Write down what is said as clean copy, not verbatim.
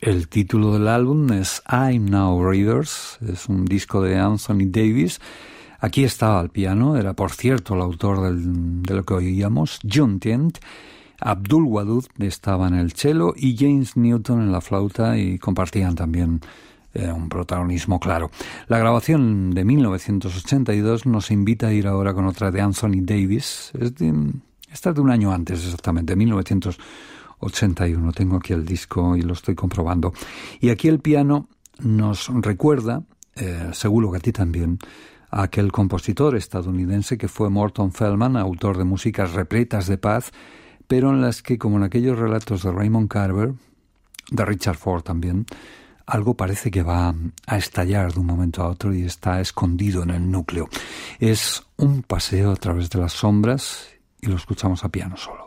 El título del álbum es I'm Now Rivers, es un disco de Anthony Davis. Aquí estaba al piano, era por cierto el autor de lo que oíamos, John Tient. Abdul Wadud estaba en el cello y James Newton en la flauta, y compartían también un protagonismo claro. La grabación de 1982 nos invita a ir ahora con otra de Anthony Davis. Esta es de un año antes exactamente, 1981. Tengo aquí el disco y lo estoy comprobando. Y aquí el piano nos recuerda, seguro que a ti también, a aquel compositor estadounidense que fue Morton Feldman, autor de músicas repletas de paz, pero en las que, como en aquellos relatos de Raymond Carver, de Richard Ford también, algo parece que va a estallar de un momento a otro y está escondido en el núcleo. Es un paseo a través de las sombras y lo escuchamos a piano solo.